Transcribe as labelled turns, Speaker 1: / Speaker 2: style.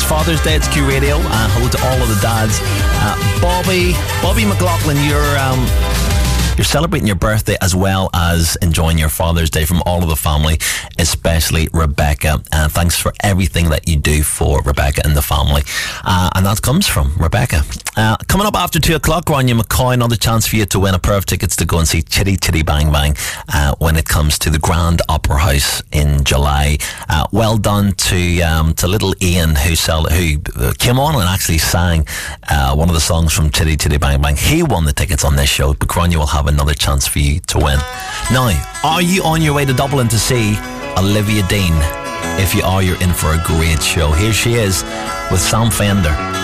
Speaker 1: Father's Day. It's Q Radio. Hello to all of the dads. Bobby McLaughlin, you're celebrating your birthday as well as enjoying your Father's Day from all of the family, especially Rebecca. Thanks for everything that you do for Rebecca and the family. And that comes from Rebecca. Coming up after 2 o'clock, Rania McCoy, another chance for you to win a pair of tickets to go and see Chitty Chitty Bang Bang when it comes to the Grand Opera House in July. Well done to little Ian who came on and actually sang one of the songs from Chitty Chitty Bang Bang. He won the tickets on this show, but Rania will have another chance for you to win. Now, are you on your way to Dublin to see Olivia Dean? If you are, you're in for a great show. Here she is with Sam Fender.